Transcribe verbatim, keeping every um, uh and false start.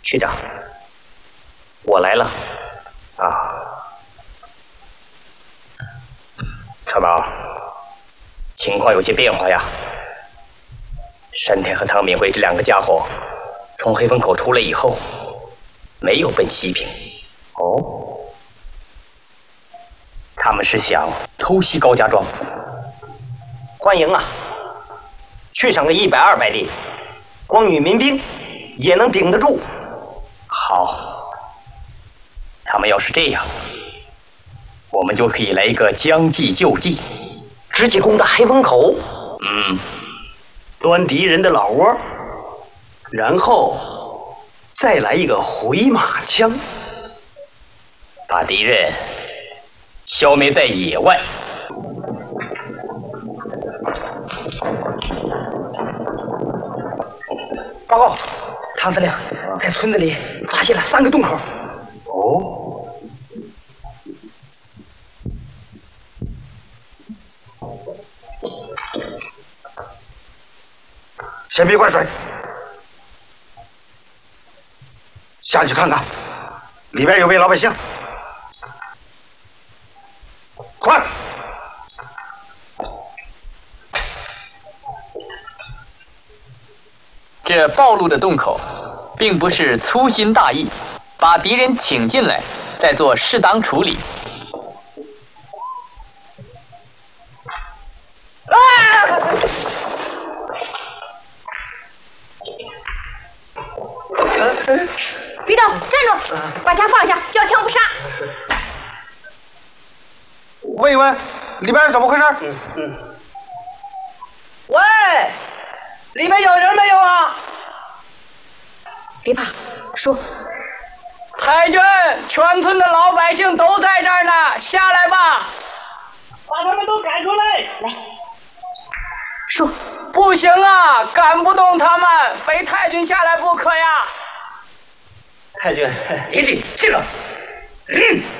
区长，我来了。啊，川宝，情况有些变化呀。山田和汤敏慧这两个家伙从黑风口出来以后，没有奔西平。哦，他们是想偷袭高家庄。欢迎啊！去上个一百二百里，光与民兵也能顶得住。好，他们要是这样，我们就可以来一个将计就计，直接攻打黑风口。嗯，端敌人的老窝，然后再来一个回马枪，把敌人消灭在野外。报告，唐司令，在村子里发现了三个洞口。哦。 先别灌水，下去看看，里边有没有老百姓。快！ 这暴露的洞口，并不是粗心大意，把敌人请进来，再做适当处理。 啊！ 别动，站住！把枪放下，交枪不杀。 问一问，里边是怎么回事？ 嗯嗯。喂，里面有人没有啊？ 别怕，说。 太君，全村的老百姓都在这儿呢，下来吧，把他们都赶出来。 来，说。 不行啊，赶不动他们，非太君下来不可呀。 太君，你得进来。嗯。